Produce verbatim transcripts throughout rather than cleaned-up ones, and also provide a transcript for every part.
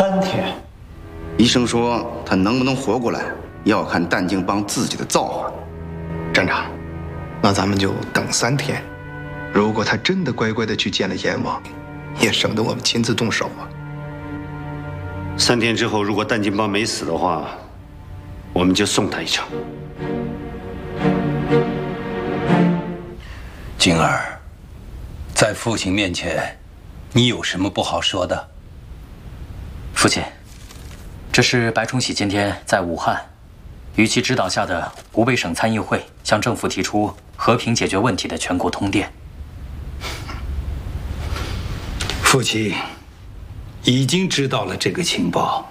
三天。 医生说他能不能活过来，要看淡靖帮自己的造化。 站长，那咱们就等三天。如果他真的乖乖的去见了阎王，也省得我们亲自动手啊。 三天之后，如果淡靖帮没死的话，我们就送他一程。 晶儿，在父亲面前，你有什么不好说的？ 父亲，这是白崇禧今天在武汉，与其指导下的湖北省参议会向政府提出和平解决问题的全国通电。 父亲已经知道了这个情报，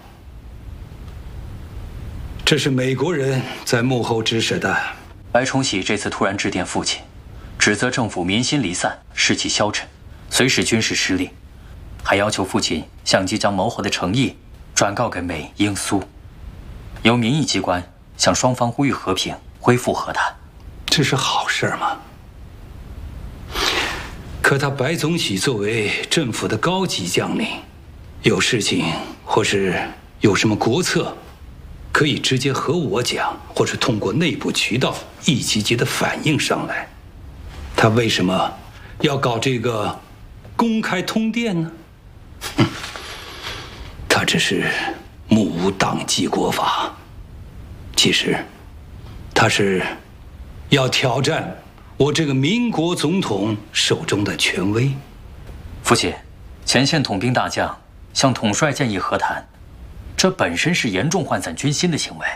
这是美国人在幕后指使的。 白崇禧这次突然致电父亲，指责政府民心离散，士气消沉，随时军事失利，还要求父亲将即将谋和的诚意转告给美、英、苏，由民意机关向双方呼吁和平，恢复和谈。 这是好事吗？可他白总喜作为政府的高级将领，有事情或是有什么国策，可以直接和我讲，或是通过内部渠道一级级的反映上来。他为什么要搞这个公开通电呢？哼，他这是目无党纪国法。其实，他是要挑战我这个民国总统手中的权威。 父亲，前线统兵大将向统帅建议和谈，这本身是严重涣散军心的行为。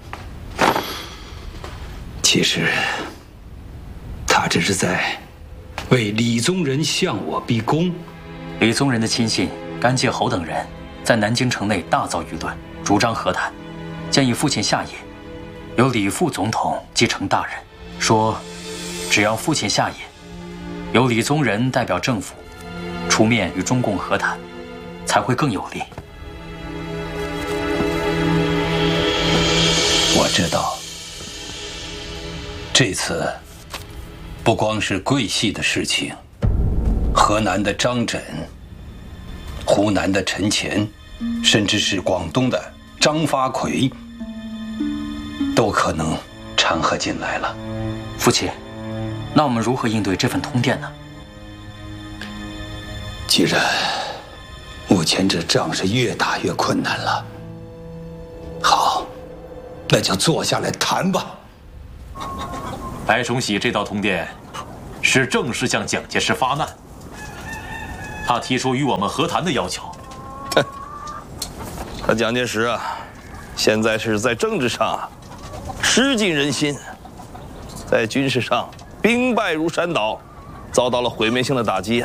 其实，他这是在为李宗仁向我逼宫。 李宗仁的亲信甘介侯等人在南京城内大造舆论，主张和谈，建议父亲下野，由李副总统继承大任，说只要父亲下野，由李宗仁代表政府出面与中共和谈，才会更有利。 我知道，这次不光是桂系的事情，河南的张轸、湖南的陈乾，甚至是广东的张发奎，都可能掺和进来了。 父亲，那我们如何应对这份通电呢？ 既然目前这仗是越打越困难了，好，那就坐下来谈吧。 白崇禧这道通电是正式向蒋介石发难，他提出与我们和谈的要求。 哼，他蒋介石啊，现在是在政治上啊失尽人心，在军事上兵败如山倒，遭到了毁灭性的打击。